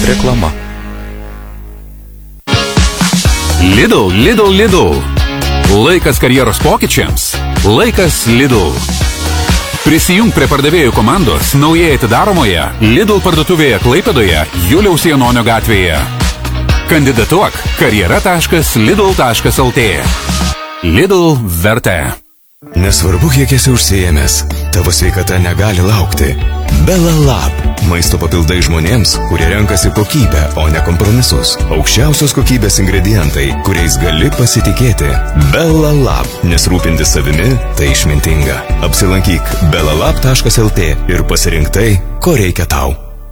Reklama. Lidl. Laikas karjeros pokyčiams. Laikas Lidl. Prisijung prie pardavėjų komandos naujai atidaromoje Lidl parduotuvėje Klaipėdoje Juliaus Janonio gatvėje. Kandidatuok karjera.lidl.lt. Lidl vertė. Nesvarbu, kiek esi užsiėmęs, tavo sveikata negali laukti. Bella Lab. Maisto papildai žmonėms, kurie renkasi kokybę, o ne kompromisus. Aukščiausios kokybės ingredientai, kuriais gali pasitikėti. Bella Lab. Nes rūpintis savimi tai išmintinga. Apsilankyk bellalab.lt ir pasirink tai, ko reikia tau.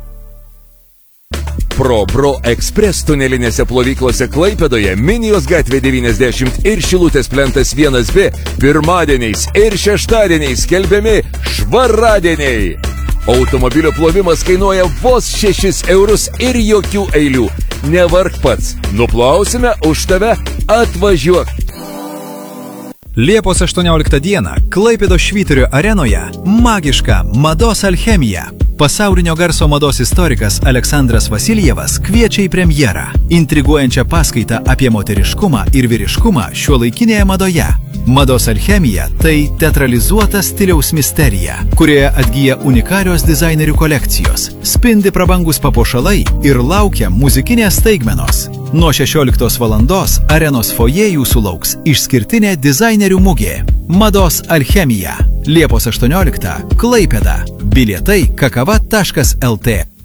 Pro Express tunelinėse plovyklose Klaipėdoje, Minijos gatvė 90 ir Šilutės plentas 1B pirmadieniais ir šeštadieniais skelbiami švaradieniai. Automobilio plovimas kainuoja vos 6 eurus ir jokių eilių. Nevark pats, nuplausime už tave, atvažiuok. Liepos 18 dieną Klaipėdos Švyturio arenoje magiška mados alchemija. Pasaulinio garso mados istorikas Aleksandras Vasiljevas kviečia į premjerą. Intriguojančią paskaitą apie moteriškumą ir vyriškumą šiuolaikinėje madoje. Mados alchemija – tai teatralizuota stiliaus misterija, kurioje atgyja unikalios dizainerių kolekcijos, spindi prabangus papuošalai ir laukia muzikinės staigmenos. Nuo 16 valandos arenos fojė jūsų lauks išskirtinė dizainerių mugė. Mados alchemija. Liepos 18 Klaipėda. Bilietai kakava.lt.